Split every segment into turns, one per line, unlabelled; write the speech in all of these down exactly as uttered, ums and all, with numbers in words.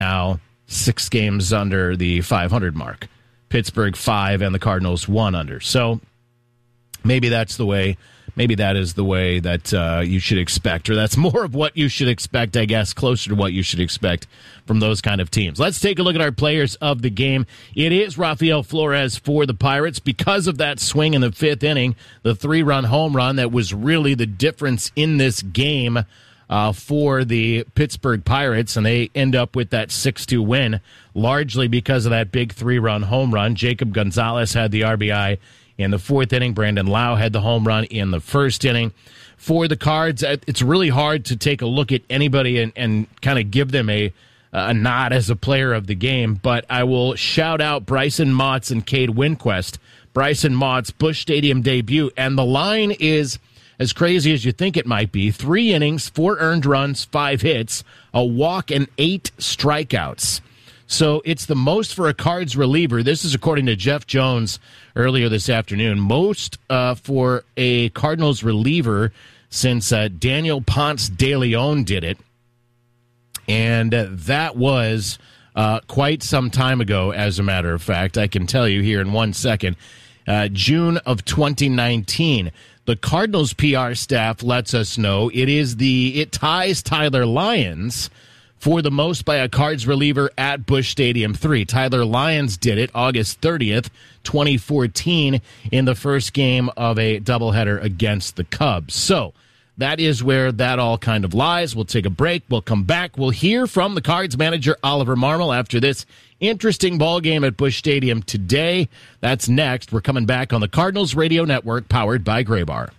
now six games under the five hundred mark. Pittsburgh five and the Cardinals one under. So maybe that's the way. Maybe that is the way that uh, you should expect, or that's more of what you should expect, I guess, closer to what you should expect from those kind of teams. Let's take a look at our players of the game. It is Rafael Flores for the Pirates because of that swing in the fifth inning, the three-run home run that was really the difference in this game uh, for the Pittsburgh Pirates, and they end up with that six two win, largely because of that big three-run home run. Jacob Gonzalez had the R B I in the fourth inning. Brandon Lau had the home run in the first inning. For the Cards, it's really hard to take a look at anybody and, and kind of give them a, a nod as a player of the game, but I will shout out Bryson Motts and Cade Winquist. Bryson Mott's Busch Stadium debut, and the line is as crazy as you think it might be. Three innings, four earned runs, five hits, a walk, and eight strikeouts. So it's the most for a Cards reliever. This is according to Jeff Jones earlier this afternoon. Most uh, for a Cardinals reliever since uh, Daniel Ponce de Leon did it. And uh, that was uh, quite some time ago, as a matter of fact. I can tell you here in one second. Uh, June of twenty nineteen. The Cardinals P R staff lets us know it is the it ties Tyler Lyons for the most by a Cards reliever at Busch Stadium three. Tyler Lyons did it August thirtieth, twenty fourteen, in the first game of a doubleheader against the Cubs. So that is where that all kind of lies. We'll take a break. We'll come back. We'll hear from the Cards manager, Oliver Marmol, after this interesting ball game at Busch Stadium today. That's next. We're coming back on the Cardinals Radio Network, powered by Graybar.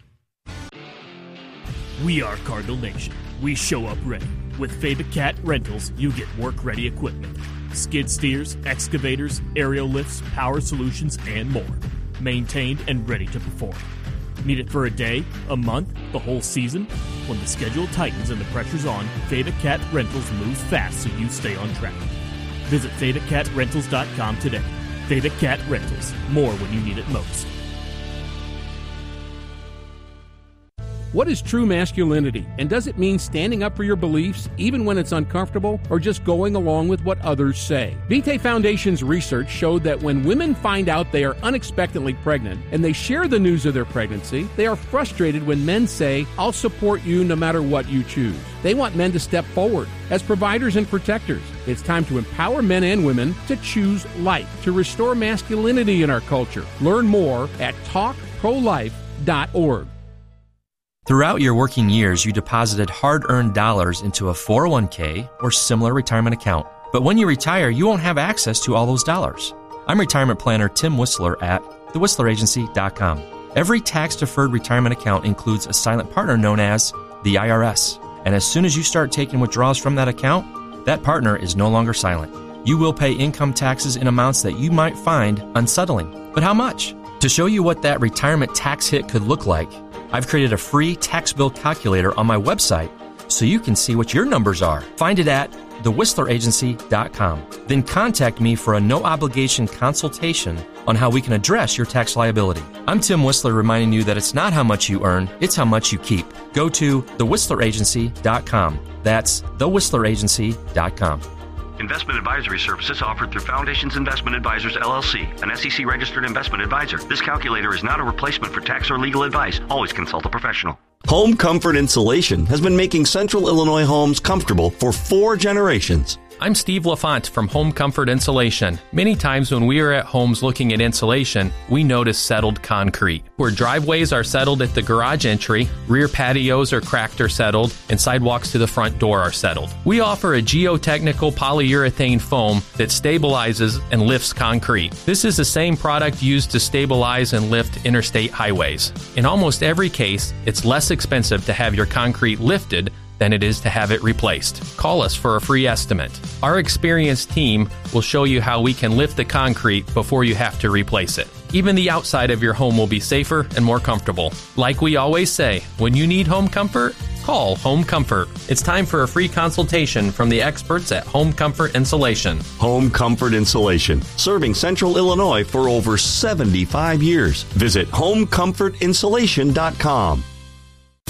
We are Cardinal Nation. We show up ready. With Fabicat Rentals, you get work-ready equipment. Skid steers, excavators, aerial lifts, power solutions, and more. Maintained and ready to perform. Need it for a day, a month, the whole season? When the schedule tightens and the pressure's on, Fabicat Rentals moves fast so you stay on track. Visit Fabicat Rentals dot com today. Fabicat Rentals. More when you need it most.
What is true masculinity, and does it mean standing up for your beliefs even when it's uncomfortable, or just going along with what others say? Vitae Foundation's research showed that when women find out they are unexpectedly pregnant and they share the news of their pregnancy, they are frustrated when men say, "I'll support you no matter what you choose." They want men to step forward as providers and protectors. It's time to empower men and women to choose life, to restore masculinity in our culture. Learn more at talk pro life dot org.
Throughout your working years, you deposited hard-earned dollars into a four oh one k or similar retirement account. But when you retire, you won't have access to all those dollars. I'm retirement planner Tim Whistler at the whistler agency dot com. Every tax-deferred retirement account includes a silent partner known as the I R S. And as soon as you start taking withdrawals from that account, that partner is no longer silent. You will pay income taxes in amounts that you might find unsettling. But how much? To show you what that retirement tax hit could look like, I've created a free tax bill calculator on my website so you can see what your numbers are. Find it at the whistler agency dot com. Then contact me for a no-obligation consultation on how we can address your tax liability. I'm Tim Whistler, reminding you that it's not how much you earn, it's how much you keep. Go to the whistler agency dot com. That's the whistler agency dot com.
Investment advisory services offered through Foundations Investment Advisors, L L C, an S E C-registered investment advisor. This calculator is not a replacement for tax or legal advice. Always consult a professional.
Home Comfort Insulation has been making Central Illinois homes comfortable for four generations.
I'm Steve LaFont from Home Comfort Insulation. Many times when we are at homes looking at insulation, we notice settled concrete. Where driveways are settled at the garage entry, rear patios are cracked or settled, and sidewalks to the front door are settled. We offer a geotechnical polyurethane foam that stabilizes and lifts concrete. This is the same product used to stabilize and lift interstate highways. In almost every case, it's less expensive to have your concrete lifted than it is to have it replaced. Call us for a free estimate. Our experienced team will show you how we can lift the concrete before you have to replace it. Even the outside of your home will be safer and more comfortable. Like we always say, when you need home comfort, call Home Comfort. It's time for a free consultation from the experts at Home Comfort Insulation.
Home Comfort Insulation, serving Central Illinois for over seventy-five years. Visit home comfort insulation dot com.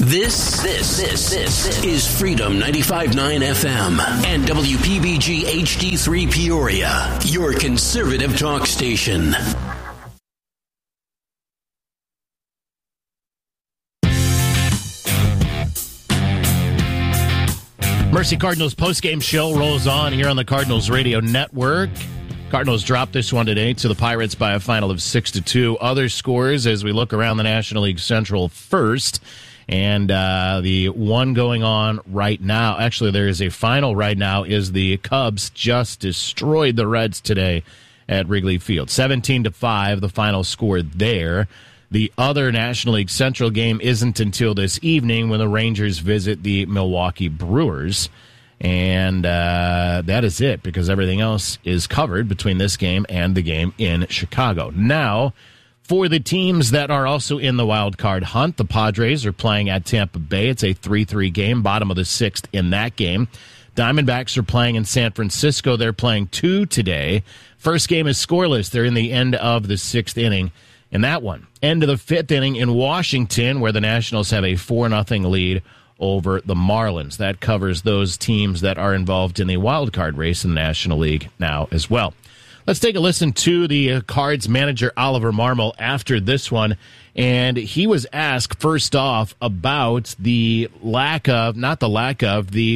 This, this, this, this is Freedom ninety-five point nine F M and W P B G H D three Peoria, your conservative talk station.
Mercy Cardinals postgame show rolls on here on the Cardinals Radio Network. Cardinals dropped this one today to the Pirates by a final of six to two. Other scores as we look around the National League Central first. And uh, the one going on right now, actually there is a final right now, is the Cubs just destroyed the Reds today at Wrigley Field. seventeen to five, the final score there. The other National League Central game isn't until this evening when the Rangers visit the Milwaukee Brewers. And uh, that is it, because everything else is covered between this game and the game in Chicago. Now, for the teams that are also in the wild card hunt, the Padres are playing at Tampa Bay. It's a three three game, bottom of the sixth in that game. Diamondbacks are playing in San Francisco. They're playing two today. First game is scoreless. They're in the end of the sixth inning in that one. End of the fifth inning in Washington, where the Nationals have a four nothing lead over the Marlins. That covers those teams that are involved in the wild card race in the National League now as well. Let's take a listen to the Cards manager, Oliver Marmol, after this one. And he was asked, first off, about the lack of, not the lack of, the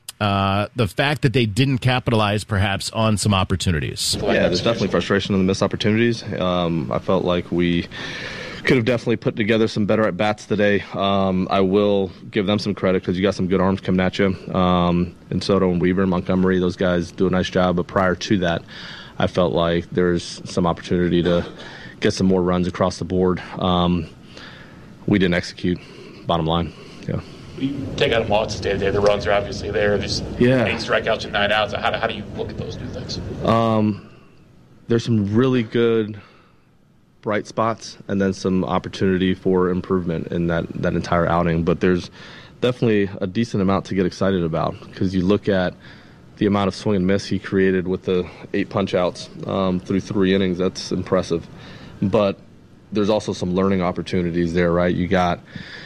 uh, the fact that they didn't capitalize, perhaps, on some opportunities.
Yeah, there's definitely frustration in the missed opportunities. Um, I felt like we could have definitely put together some better at-bats today. Um, I will give them some credit because you got some good arms coming at you. Um, and Soto and Weaver and Montgomery, those guys do a nice job. But prior to that, I felt like there's some opportunity to get some more runs across the board. Um, we didn't execute, bottom line. Yeah.
You take out Watts day to day. The runs are obviously there. There's
yeah.
eight strikeouts and nine outs. How do, how do you look at those two things?
Um, there's some really good bright spots and then some opportunity for improvement in that, that entire outing. But there's definitely a decent amount to get excited about because you look at the amount of swing and miss he created with the eight punch-outs um, through three innings. That's impressive. But there's also some learning opportunities there, right? You got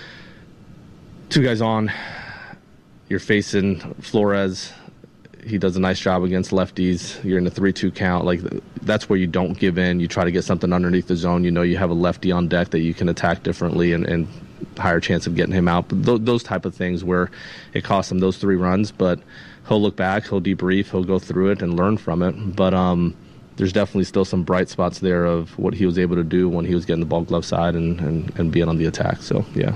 two guys on. You're facing Flores. He does a nice job against lefties. You're in a three two count. Like, that's where you don't give in. You try to get something underneath the zone. You know you have a lefty on deck that you can attack differently and, and higher chance of getting him out. But th- those type of things where it costs him those three runs. But he'll look back, he'll debrief, he'll go through it and learn from it. But um, there's definitely still some bright spots there of what he was able to do when he was getting the ball glove side and, and, and being on the attack. So, yeah.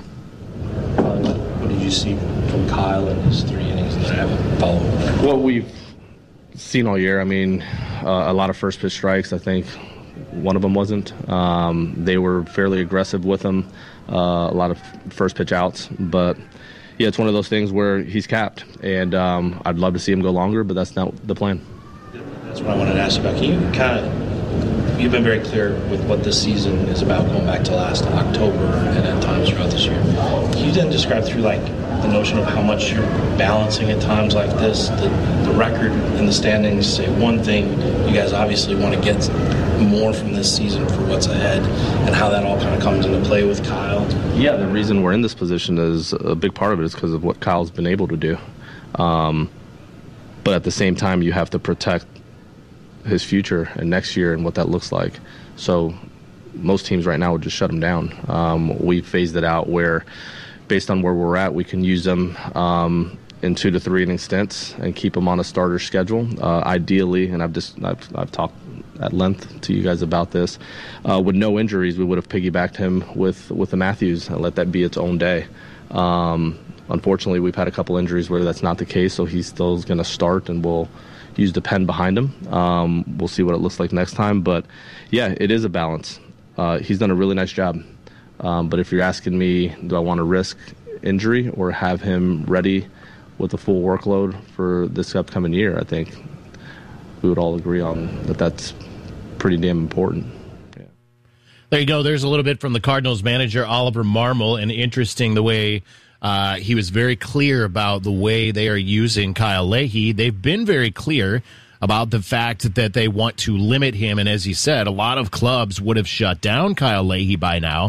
What did you see from Kyle in his three innings that I haven't followed?
What we've seen all year, I mean, uh, a lot of first pitch strikes. I think one of them wasn't. Um, they were fairly aggressive with him, uh, a lot of first pitch outs. But, yeah, it's one of those things where he's capped. And um, I'd love to see him go longer, but that's not the plan.
That's what I wanted to ask you about. Can you kind of, you've been very clear with what this season is about going back to last October and at times throughout this year. Can you then describe through, like, the notion of how much you're balancing at times like this? The, the record and the standings say one thing. You guys obviously want to get more from this season for what's ahead, and how that all kind of comes into play with Kyle.
Yeah, the reason we're in this position is a big part of it is because of what Kyle's been able to do. Um, but at the same time, you have to protect his future and next year and what that looks like. So most teams right now would just shut him down. Um, we phased it out where, based on where we're at, we can use them um, in two to three inning stints and keep them on a starter schedule. Uh, ideally, and I've just I've, I've talked at length to you guys about this, uh, with no injuries, we would have piggybacked him with with the Matthews and let that be its own day. Um, unfortunately, we've had a couple injuries where that's not the case, so he's still going to start, and we'll use the pen behind him. Um, we'll see what it looks like next time. But, yeah, it is a balance. Uh, he's done a really nice job. Um, but if you're asking me, do I want to risk injury or have him ready with a full workload for this upcoming year, I think we would all agree on that that's pretty damn important. Yeah.
There you go. There's a little bit from the Cardinals manager, Oliver Marmol, and interesting the way Uh, he was very clear about the way they are using Kyle Leahy. They've been very clear about the fact that they want to limit him. And as he said, a lot of clubs would have shut down Kyle Leahy by now.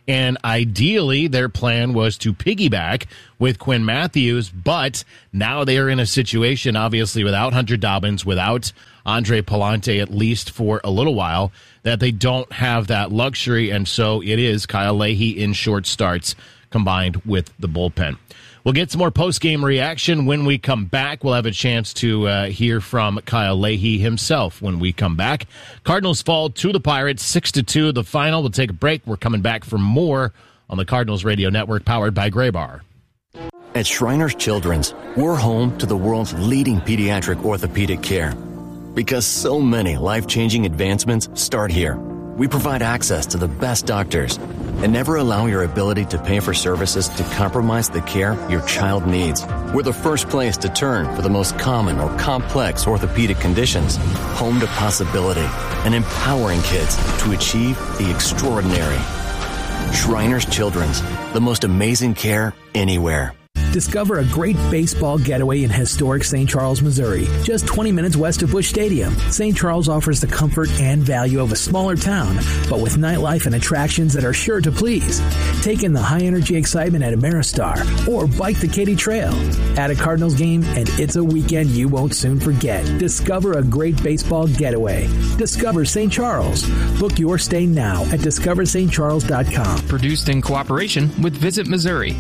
And ideally, their plan was to piggyback with Quinn Matthews, but now they are in a situation, obviously, without Hunter Dobbins, without Andre Palante, at least for a little while, that they don't have that luxury, and so it is Kyle Leahy in short starts combined with the bullpen. We'll get some more post-game reaction when we come back. We'll have a chance to uh, hear from Kyle Leahy himself when we come back. Cardinals fall to the Pirates, six to two, the final. We'll take a break. We're coming back for more on the Cardinals Radio Network, powered by Graybar.
At Shriners Children's, we're home to the world's leading pediatric orthopedic care. Because so many life-changing advancements start here. We provide access to the best doctors and never allow your ability to pay for services to compromise the care your child needs. We're the first place to turn for the most common or complex orthopedic conditions. Home to possibility and empowering kids to achieve the extraordinary. Shriners Children's, the most amazing care anywhere.
Discover a great baseball getaway in historic Saint Charles, Missouri, just twenty minutes west of Busch Stadium. Saint Charles offers the comfort and value of a smaller town, but with nightlife and attractions that are sure to please. Take in the high-energy excitement at Ameristar or bike the Katy Trail. Add a Cardinals game, and it's a weekend you won't soon forget. Discover a great baseball getaway. Discover Saint Charles. Book your stay now at discover st charles dot com.
Produced in cooperation with Visit Missouri.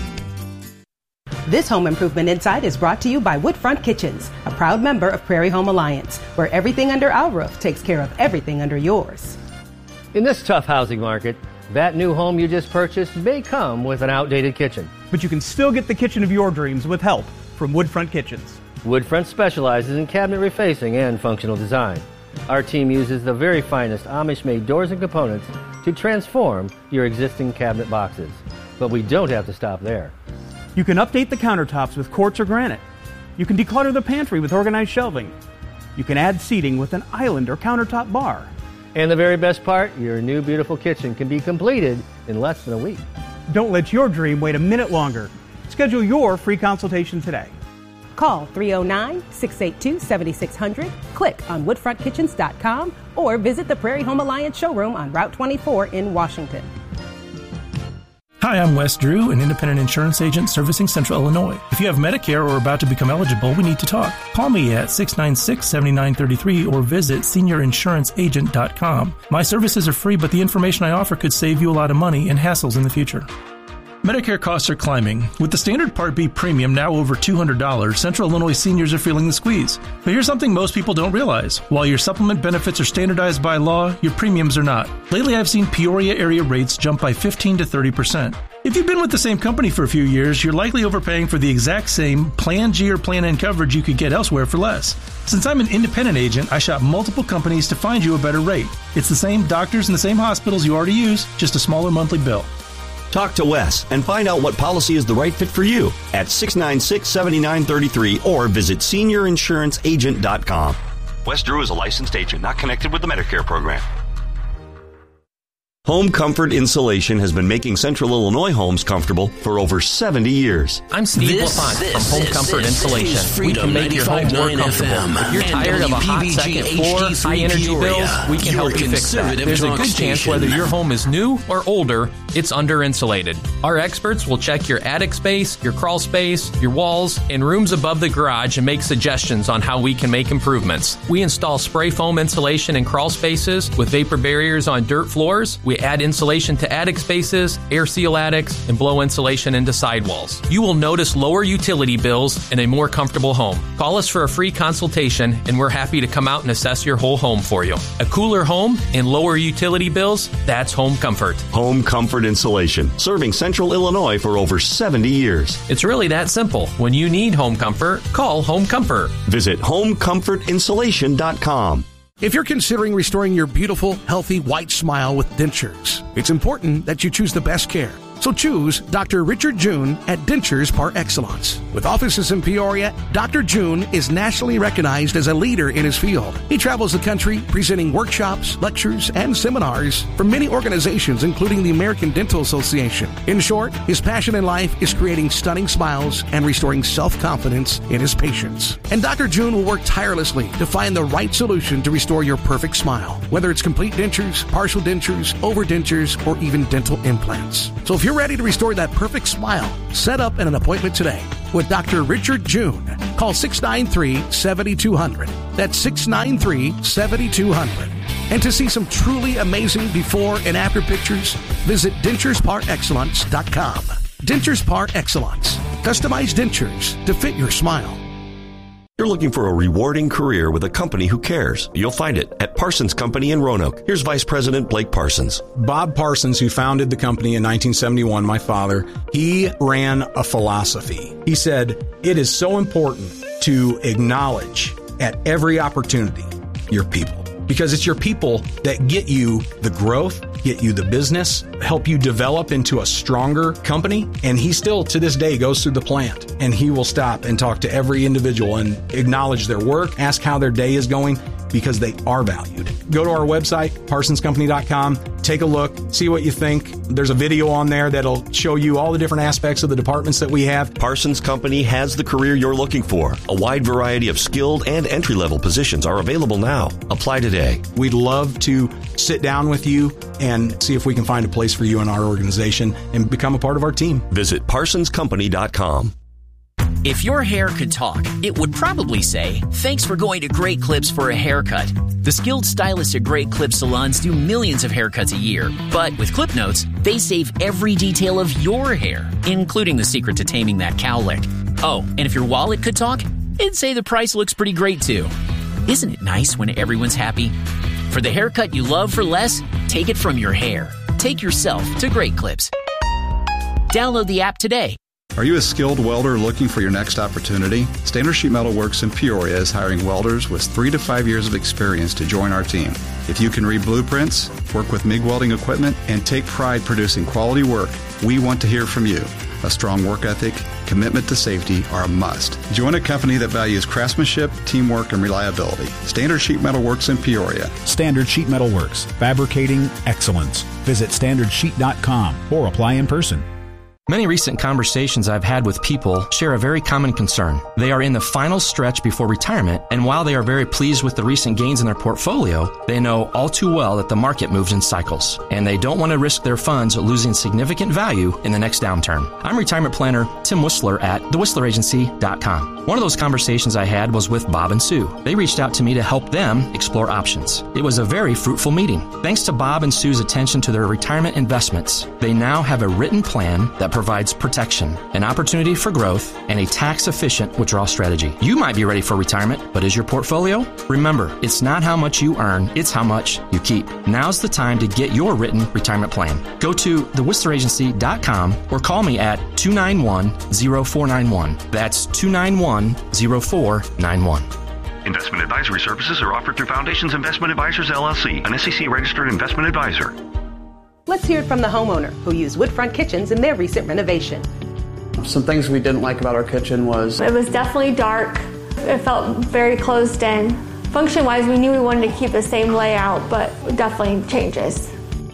This Home Improvement Insight is brought to you by Woodfront Kitchens, a proud member of Prairie Home Alliance, where everything under our roof takes care of everything under yours.
In this tough housing market, that new home you just purchased may come with an outdated kitchen.
But you can still get the kitchen of your dreams with help from Woodfront Kitchens.
Woodfront specializes in cabinet refacing and functional design. Our team uses the very finest Amish-made doors and components to transform your existing cabinet boxes. But we don't have to stop there.
You can update the countertops with quartz or granite. You can declutter the pantry with organized shelving. You can add seating with an island or countertop bar.
And the very best part, your new beautiful kitchen can be completed in less than a week.
Don't let your dream wait a minute longer. Schedule your free consultation today.
Call three oh nine, six eight two, seven six zero zero, click on woodfront kitchens dot com, or visit the Prairie Home Alliance showroom on Route twenty-four in Washington.
Hi, I'm Wes Drew, an independent insurance agent servicing Central Illinois. If you have Medicare or are about to become eligible, we need to talk. Call me at six nine six, seven nine three three or visit senior insurance agent dot com. My services are free, but the information I offer could save you a lot of money and hassles in the future. Medicare costs are climbing. With the standard Part B premium now over two hundred dollars, Central Illinois seniors are feeling the squeeze. But here's something most people don't realize. While your supplement benefits are standardized by law, your premiums are not. Lately, I've seen Peoria area rates jump by fifteen to thirty percent. If you've been with the same company for a few years, you're likely overpaying for the exact same Plan G or Plan N coverage you could get elsewhere for less. Since I'm an independent agent, I shop multiple companies to find you a better rate. It's the same doctors and the same hospitals you already use, just a smaller monthly bill.
Talk to Wes and find out what policy is the right fit for you at six nine six, seven nine three three or visit senior insurance agent dot com.
Wes Drew is a licensed agent not connected with the Medicare program.
Home Comfort Insulation has been making Central Illinois homes comfortable for over seventy years.
I'm Steve
This-
LaFont
this-
from Home
this-
Comfort
this
Insulation.
is
We can
Freedom
make your home more
ninety-five point nine
comfortable.
F M
If you're
and
tired of a hot
W P B G
second floor,
H D three
high energy
Peoria,
bills, we can
your
help you fix that.
conservative
There's a
talk
good chance
station.
whether your home is new or older, it's under insulated. Our experts will check your attic space, your crawl space, your walls, and rooms above the garage and make suggestions on how we can make improvements. We install spray foam insulation in crawl spaces with vapor barriers on dirt floors. We add insulation to attic spaces, air seal attics, and blow insulation into sidewalls. You will notice lower utility bills and a more comfortable home. Call us for a free consultation, and we're happy to come out and assess your whole home for you. A cooler home and lower utility bills, that's home comfort.
Home Comfort Insulation, serving Central Illinois for over seventy years.
It's really that simple. When you need home comfort, call Home Comfort.
Visit home comfort insulation dot com.
If you're considering restoring your beautiful, healthy, white smile with dentures, it's important that you choose the best care. So choose Doctor Richard June at Dentures Par Excellence. With offices in Peoria, Doctor June is nationally recognized as a leader in his field. He travels the country presenting workshops, lectures, and seminars for many organizations, including the American Dental Association. In short, his passion in life is creating stunning smiles and restoring self-confidence in his patients. And Doctor June will work tirelessly to find the right solution to restore your perfect smile, whether it's complete dentures, partial dentures, overdentures, or even dental implants. So if you're ready to restore that perfect smile, set up an appointment today with Doctor Richard June. Call six nine three, seven two zero zero. That's six nine three, seven two zero zero. And to see some truly amazing before and after pictures, visit dentures par excellence dot com. Dentures Par Excellence. Customized dentures to fit your smile.
You're looking for a rewarding career with a company who cares. You'll find it at Parsons Company in Roanoke. Here's Vice President Blake Parsons.
Bob Parsons, who founded the company in nineteen seventy-one, my father, he ran a philosophy. He said, it is so important to acknowledge at every opportunity your people, because it's your people that get you the growth, get you the business, help you develop into a stronger company. And he still, to this day, goes through the plant and he will stop and talk to every individual and acknowledge their work, ask how their day is going, because they are valued. Go to our website, parsons company dot com, take a look, see what you think. There's a video on there that'll show you all the different aspects of the departments that we have.
Parsons Company has the career you're looking for. A wide variety of skilled and entry-level positions are available now. Apply today.
We'd love to sit down with you and see if we can find a place for you in our organization and become a part of our team.
Visit parsons company dot com.
If your hair could talk, it would probably say, thanks for going to Great Clips for a haircut. The skilled stylists at Great Clips salons do millions of haircuts a year. But with Clip Notes, they save every detail of your hair, including the secret to taming that cowlick. Oh, and if your wallet could talk, it'd say the price looks pretty great too. Isn't it nice when everyone's happy? For the haircut you love for less, take it from your hair. Take yourself to Great Clips. Download the app today.
Are you a skilled welder looking for your next opportunity? Standard Sheet Metal Works in Peoria is hiring welders with three to five years of experience to join our team. If you can read blueprints, work with MIG welding equipment, and take pride producing quality work, we want to hear from you. A strong work ethic, commitment to safety are a must. Join a company that values craftsmanship, teamwork, and reliability. Standard Sheet Metal Works in Peoria.
Standard Sheet Metal Works, fabricating excellence. Visit standard sheet dot com or apply in person.
Many recent conversations I've had with people share a very common concern. They are in the final stretch before retirement, and while they are very pleased with the recent gains in their portfolio, they know all too well that the market moves in cycles, and they don't want to risk their funds losing significant value in the next downturn. I'm retirement planner Tim Whistler at the whistler agency dot com. One of those conversations I had was with Bob and Sue. They reached out to me to help them explore options. It was a very fruitful meeting. Thanks to Bob and Sue's attention to their retirement investments, they now have a written plan that provides protection, an opportunity for growth, and a tax-efficient withdrawal strategy. You might be ready for retirement, but is your portfolio? Remember, it's not how much you earn, it's how much you keep. Now's the time to get your written retirement plan. Go to the whistler agency dot com or call me at two nine one, zero four nine one. That's two nine one, zero four nine one.
Investment advisory services are offered through Foundations Investment Advisors, L L C, an S E C-registered investment advisor.
Let's hear it from the homeowner who used Woodfront Kitchens in their recent renovation.
Some things we didn't like about our kitchen was...
It was definitely dark. It felt very closed in. Function-wise, we knew we wanted to keep the same layout, but definitely changes.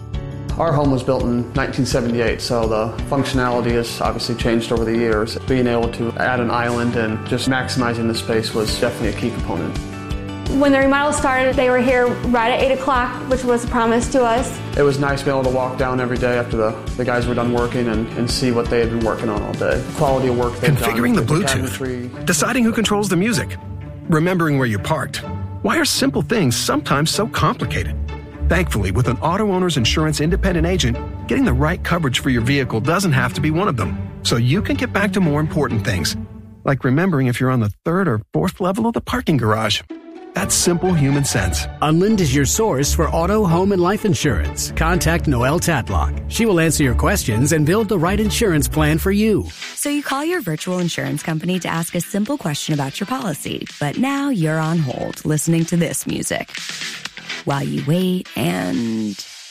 Our home was built in nineteen seventy-eight, so the functionality has obviously changed over the years. Being able to add an island and just maximizing the space was definitely a key component.
When the remodel started, they were here right at eight o'clock, which was a promise to us.
It was nice being able to walk down every day after the, the guys were done working and, and see what they had been working on all day. The quality of work they've done.
Configuring the Bluetooth, deciding who controls the music, remembering where you parked. Why are simple things sometimes so complicated? Thankfully, with an auto owner's insurance independent agent, getting the right coverage for your vehicle doesn't have to be one of them. So you can get back to more important things, like remembering if you're on the third or fourth level of the parking garage. That's simple human sense.
Unlind is your source for auto, home, and life insurance. Contact Noelle Tatlock. She will answer your questions and build the right insurance plan for you.
So you call your virtual insurance company to ask a simple question about your policy, but now you're on hold listening to this music while you wait and...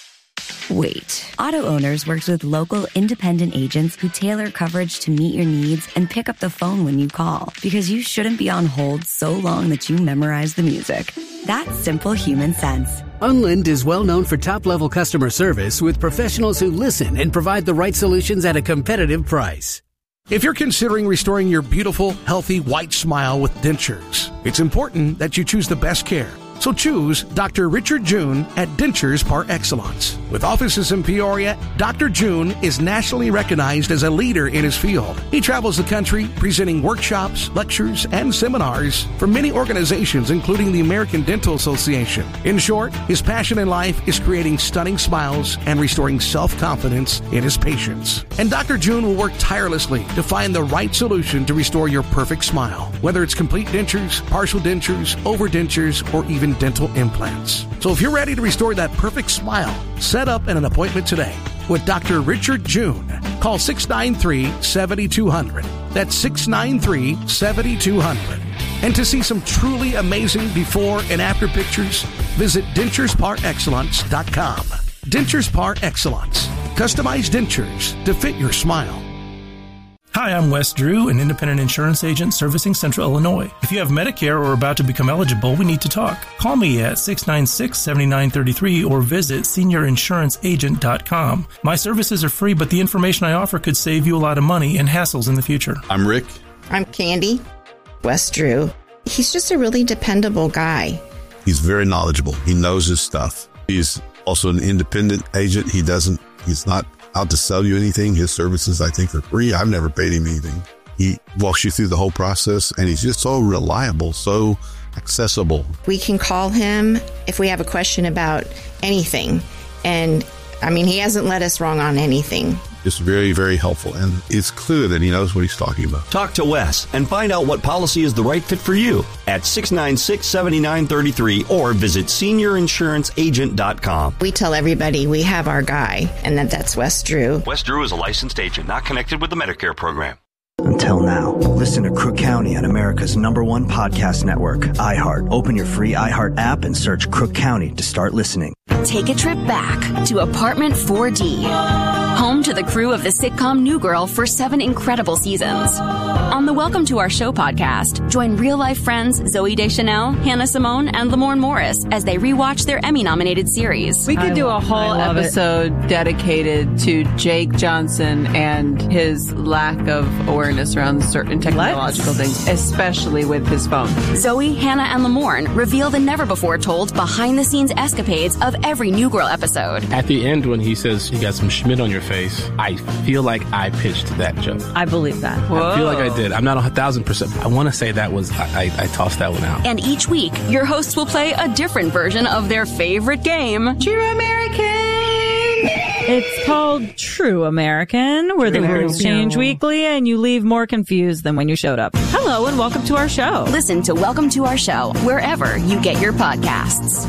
Wait. Auto Owners works with local independent agents who tailor coverage to meet your needs and pick up the phone when you call, because you shouldn't be on hold so long that you memorize the music. That's simple human sense.
Unlind is well known for top-level customer service with professionals who listen and provide the right solutions at a competitive price.
If you're considering restoring your beautiful, healthy, white smile with dentures, it's important that you choose the best care. So choose Doctor Richard June at Dentures Par Excellence. With offices in Peoria, Doctor June is nationally recognized as a leader in his field. He travels the country presenting workshops, lectures, and seminars for many organizations, including the American Dental Association. In short, his passion in life is creating stunning smiles and restoring self-confidence in his patients. And Doctor June will work tirelessly to find the right solution to restore your perfect smile, whether it's complete dentures, partial dentures, overdentures, or even dental implants. So if you're ready to restore that perfect smile, set up an appointment today with Doctor Richard June. Call six nine three, seven two zero zero. That's six nine three, seven two zero zero. And to see some truly amazing before and after pictures, visit dentures par excellence dot com. Dentures Par Excellence. Customized dentures to fit your smile.
Hi, I'm Wes Drew, an independent insurance agent servicing Central Illinois. If you have Medicare or are about to become eligible, we need to talk. Call me at six nine six, seven nine three three or visit senior insurance agent dot com. My services are free, but the information I offer could save you a lot of money and hassles in the future.
I'm Rick.
I'm Candy. Wes Drew. He's just a really dependable guy.
He's very knowledgeable. He knows his stuff. He's also an independent agent. He doesn't, he's not out to sell you anything. His services, I think, are free. I've never paid him anything. He walks you through the whole process, and he's just so reliable, so accessible.
We can call him if we have a question about anything. And, I mean, he hasn't led us wrong on anything.
It's very, very helpful, and it's clear that he knows what he's talking about.
Talk to Wes and find out what policy is the right fit for you at six nine six, seven nine three three or visit senior insurance agent dot com.
We tell everybody we have our guy, and that that's Wes Drew.
Wes Drew is a licensed agent not connected with the Medicare program.
Until now, listen to Crook County on America's number one podcast network, iHeart. Open your free iHeart app and search Crook County to start listening.
Take a trip back to Apartment four D, home to the crew of the sitcom New Girl for seven incredible seasons. On the Welcome to Our Show podcast, join real-life friends Zooey Deschanel, Hannah Simone, and Lamorne Morris as they rewatch their Emmy-nominated series.
We could do a whole episode it. dedicated to Jake Johnson and his lack of awareness around certain technological Let's. things, especially with his phone.
Zooey, Hannah, and Lamorne reveal the never-before-told behind-the-scenes escapades of every New Girl episode.
At the end, when he says, you got some Schmidt on your face, I feel like I pitched that joke.
I believe that.
Whoa. I feel like I did. I'm not a thousand percent. I want to say that was, I, I, I tossed that one out.
And each week, your hosts will play a different version of their favorite game, True American.
It's called True American, where the words change weekly and you leave more confused than when you showed up. Hello and welcome to our show.
Listen to Welcome to Our Show wherever you get your podcasts.